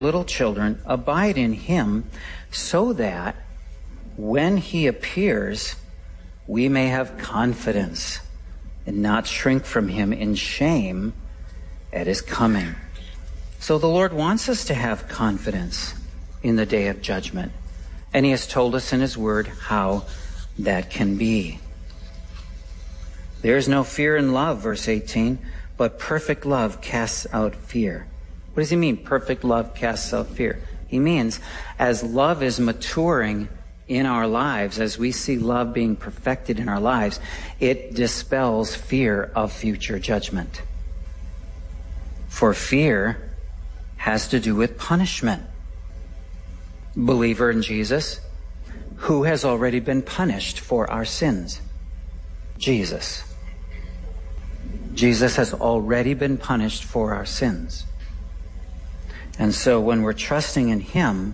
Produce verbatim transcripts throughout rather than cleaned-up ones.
Little children, abide in him, so that when he appears, we may have confidence and not shrink from him in shame at his coming. So the Lord wants us to have confidence in the day of judgment. And he has told us in his word how that can be. There is no fear in love, verse eighteen, but perfect love casts out fear. What does he mean, perfect love casts out fear? He means as love is maturing in our lives, as we see love being perfected in our lives, it dispels fear of future judgment. For fear has to do with punishment. Believer in Jesus, who has already been punished for our sins? Jesus. Jesus has already been punished for our sins. And so when we're trusting in him,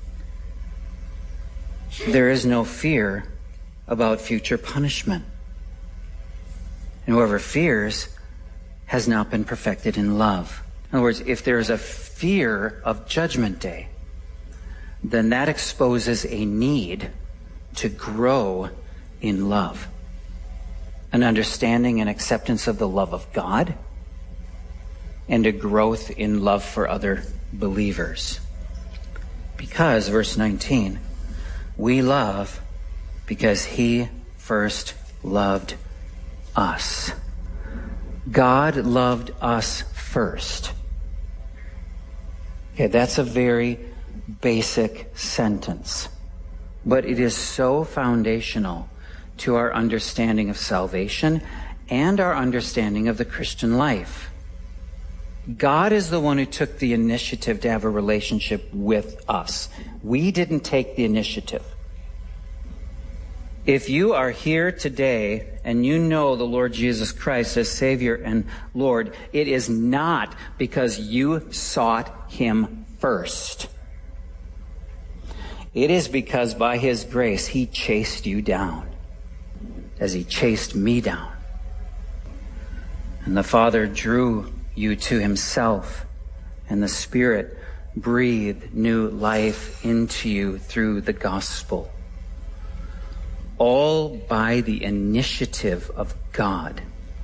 there is no fear about future punishment. And whoever fears has not been perfected in love. In other words, if there is a fear of Judgment Day, then that exposes a need to grow in love. An understanding and acceptance of the love of God, and a growth in love for other believers. Because, verse nineteen, we love because he first loved us. God loved us first. Okay, that's a very basic sentence, but it is so foundational to our understanding of salvation and our understanding of the Christian life. God is the one who took the initiative to have a relationship with us. We didn't take the initiative. If you are here today and you know the Lord Jesus Christ as Savior and Lord, it is not because you sought him first. It is because by his grace he chased you down, as he chased me down. And the Father drew you to himself, and the Spirit breathed new life into you through the gospel. All by the initiative of God.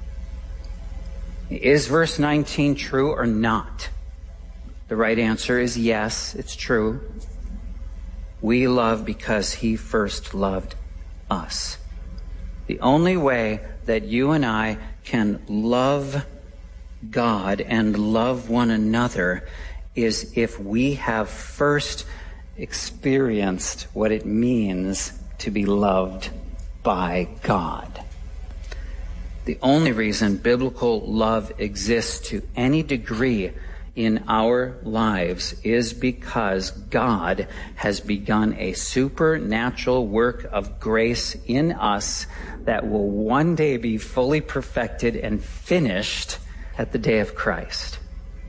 Is verse nineteen true or not? The right answer is yes, it's true. We love because he first loved us. The only way that you and I can love God and love one another is if we have first experienced what it means to be loved by God. The only reason biblical love exists to any degree in our lives is because God has begun a supernatural work of grace in us that will one day be fully perfected and finished at the day of Christ.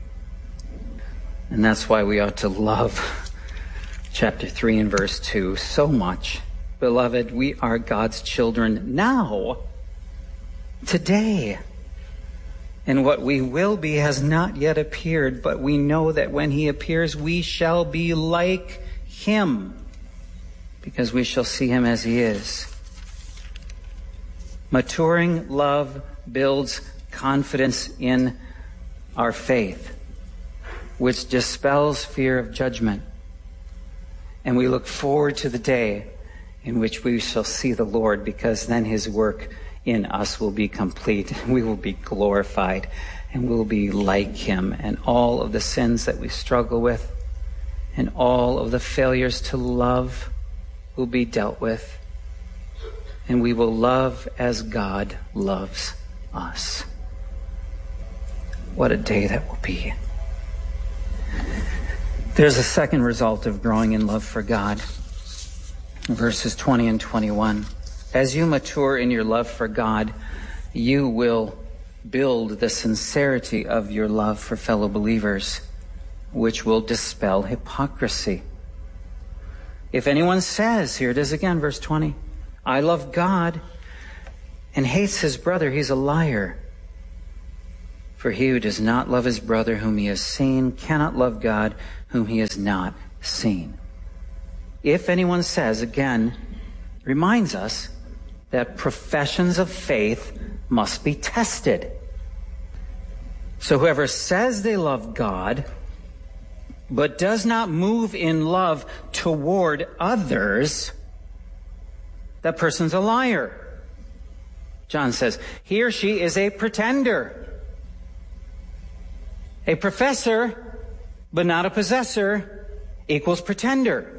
And that's why we ought to love chapter three and verse two so much. Beloved, we are God's children now, today. And what we will be has not yet appeared, but we know that when he appears, we shall be like him, because we shall see him as he is. Maturing love builds confidence in our faith, which dispels fear of judgment. And we look forward to the day in which we shall see the Lord, because then his work in us will be complete. We will be glorified, and we'll be like him. And all of the sins that we struggle with and all of the failures to love will be dealt with. And we will love as God loves us. What a day that will be. There's a second result of growing in love for God. Verses twenty and twenty-one. As you mature in your love for God, you will build the sincerity of your love for fellow believers, which will dispel hypocrisy. If anyone says, here it is again, verse twenty, I love God, and hates his brother, he's a liar. For he who does not love his brother whom he has seen cannot love God whom he has not seen. If anyone says, again, reminds us that professions of faith must be tested. So whoever says they love God, but does not move in love toward others, that person's a liar. John says, he or she is a pretender. A professor, but not a possessor, equals pretender.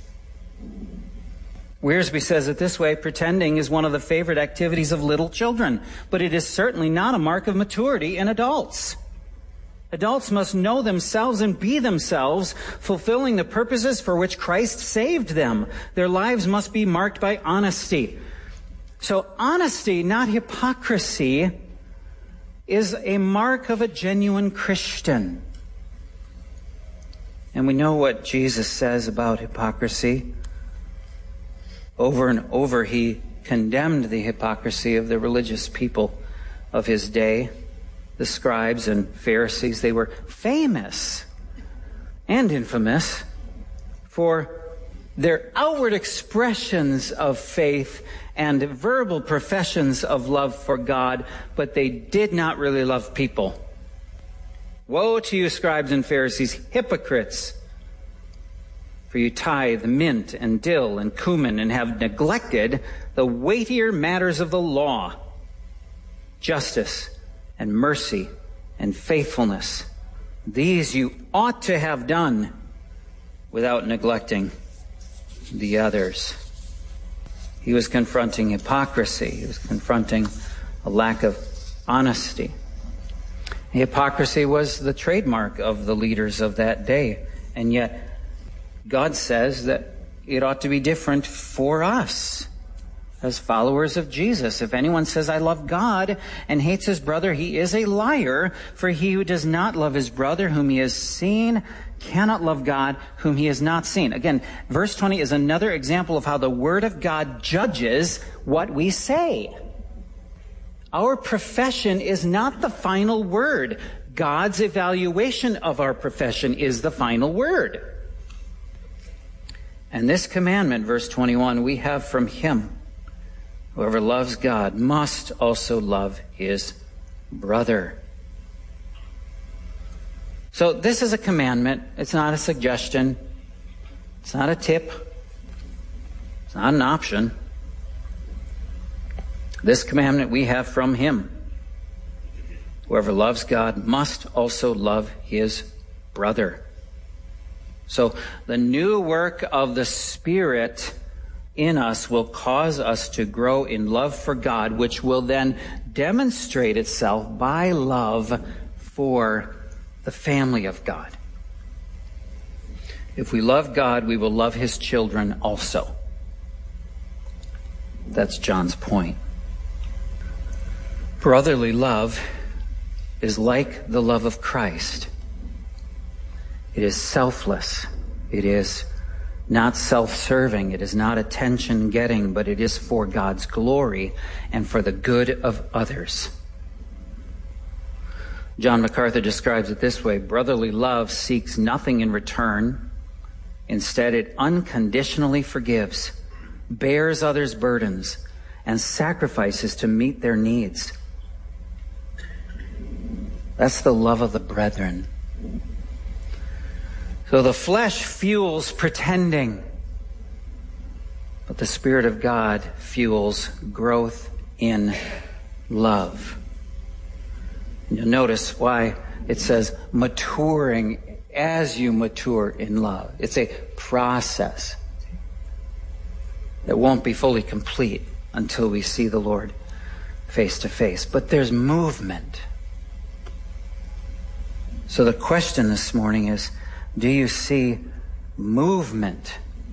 Wiersbe says it this way: pretending is one of the favorite activities of little children, but it is certainly not a mark of maturity in adults. Adults must know themselves and be themselves, fulfilling the purposes for which Christ saved them. Their lives must be marked by honesty. So honesty, not hypocrisy, is a mark of a genuine Christian. And we know what Jesus says about hypocrisy. Over and over he condemned the hypocrisy of the religious people of his day. The scribes and Pharisees, they were famous and infamous for their outward expressions of faith and verbal professions of love for God, but they did not really love people. Woe to you, scribes and Pharisees, hypocrites! For you tithe mint and dill and cumin and have neglected the weightier matters of the law, justice and mercy and faithfulness. These you ought to have done without neglecting the others. He was confronting hypocrisy. He was confronting a lack of honesty. Hypocrisy was the trademark of the leaders of that day, and yet God says that it ought to be different for us as followers of Jesus. If anyone says, I love God, and hates his brother, he is a liar. For he who does not love his brother whom he has seen cannot love God whom he has not seen. Again, verse twenty is another example of how the Word of God judges what we say. Our profession is not the final word. God's evaluation of our profession is the final word. And this commandment, verse twenty-one, we have from him. Whoever loves God must also love his brother. So this is a commandment. It's not a suggestion. It's not a tip. It's not an option. This commandment we have from him. Whoever loves God must also love his brother. So the new work of the Spirit in us will cause us to grow in love for God, which will then demonstrate itself by love for the family of God. If we love God, we will love his children also. That's John's point. Brotherly love is like the love of Christ. It is selfless. It is not self-serving. It is not attention-getting, but it is for God's glory and for the good of others. John MacArthur describes it this way: brotherly love seeks nothing in return. Instead, it unconditionally forgives, bears others' burdens, and sacrifices to meet their needs. That's the love of the brethren. So the flesh fuels pretending, but the Spirit of God fuels growth in love. You'll notice why it says maturing as you mature in love. It's a process that won't be fully complete until we see the Lord face to face. But there's movement. So the question this morning is, do you see movement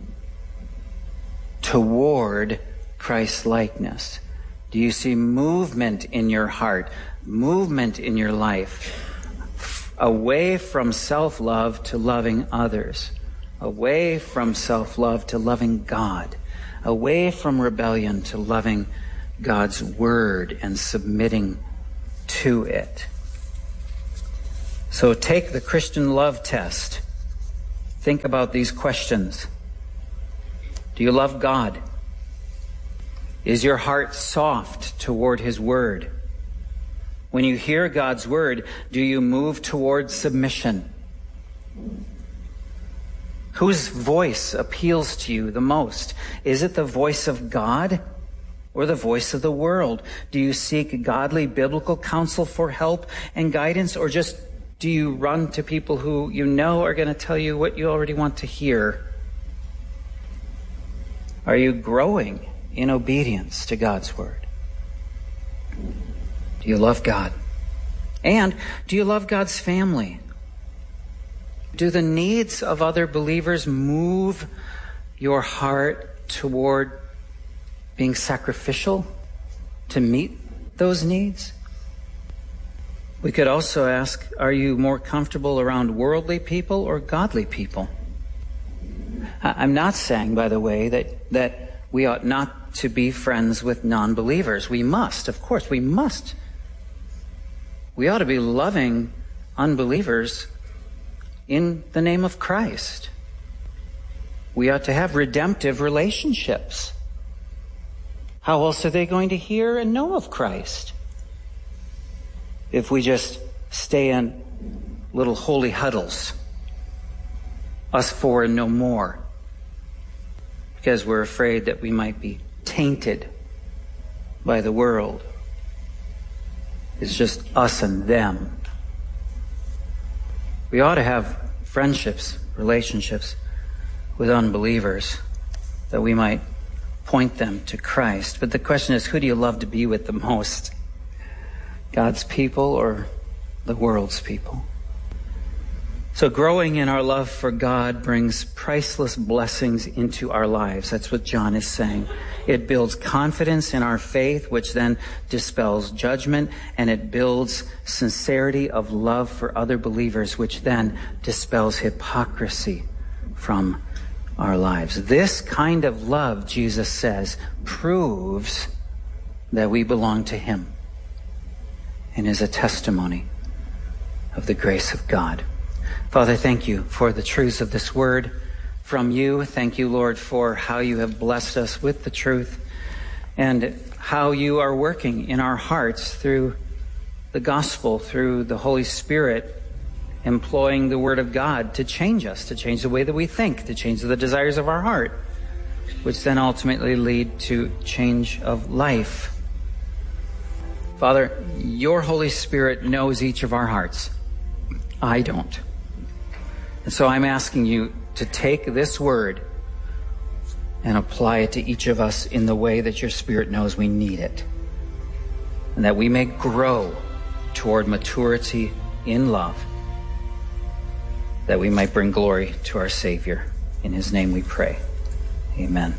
toward Christ-likeness? Do you see movement in your heart, movement in your life, away from self-love to loving others, away from self-love to loving God, away from rebellion to loving God's word and submitting to it? So take the Christian love test think about these questions. Do you love God? Is your heart soft toward His Word? When you hear God's Word, do you move toward submission? Whose voice appeals to you the most? Is it the voice of God or the voice of the world? Do you seek godly biblical counsel for help and guidance, or just do you run to people who you know are going to tell you what you already want to hear? Are you growing in obedience to God's Word? Do you love God? And do you love God's family? Do the needs of other believers move your heart toward being sacrificial to meet those needs? We could also ask, are you more comfortable around worldly people or godly people? I'm not saying, by the way, that, that we ought not to be friends with non-believers. We must, of course, we must. We ought to be loving unbelievers in the name of Christ. We ought to have redemptive relationships. How else are they going to hear and know of Christ if we just stay in little holy huddles, us four and no more, because we're afraid that we might be tainted by the world? It's just us and them. We ought to have friendships, relationships with unbelievers that we might point them to Christ. But the question is, who do you love to be with the most? God's people or the world's people? So growing in our love for God brings priceless blessings into our lives. That's what John is saying. It builds confidence in our faith, which then dispels judgment, and it builds sincerity of love for other believers, which then dispels hypocrisy from our lives. This kind of love, Jesus says, proves that we belong to Him and is a testimony of the grace of God. Father, thank you for the truths of this word from you. Thank you, Lord, for how you have blessed us with the truth and how you are working in our hearts through the gospel, through the Holy Spirit, employing the word of God to change us, to change the way that we think, to change the desires of our heart, which then ultimately lead to change of life. Father, your Holy Spirit knows each of our hearts. I don't. And so I'm asking you to take this word and apply it to each of us in the way that your Spirit knows we need it, and that we may grow toward maturity in love, that we might bring glory to our Savior. In His name we pray. Amen.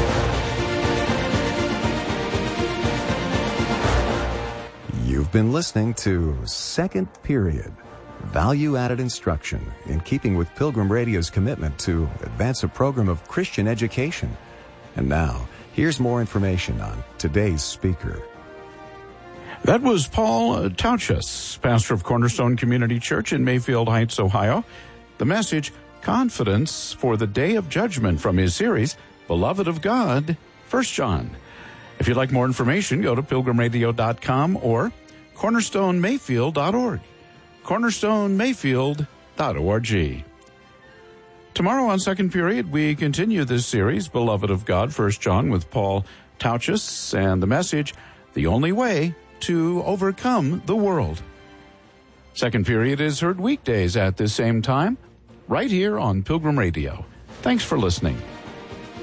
You've been listening to Second Period, value-added instruction in keeping with Pilgrim Radio's commitment to advance a program of Christian education. And now, here's more information on today's speaker. That was Paul Tauchus, pastor of Cornerstone Community Church in Mayfield Heights, Ohio. The message, Confidence for the Day of Judgment, from his series, Beloved of God, First John. If you'd like more information, go to pilgrim radio dot com or cornerstone mayfield dot org. cornerstone mayfield dot org. Tomorrow on Second Period, we continue this series, Beloved of God, First John, with Paul Tauchus, and the message, The Only Way to Overcome the World. Second Period is heard weekdays at this same time, right here on Pilgrim Radio. Thanks for listening.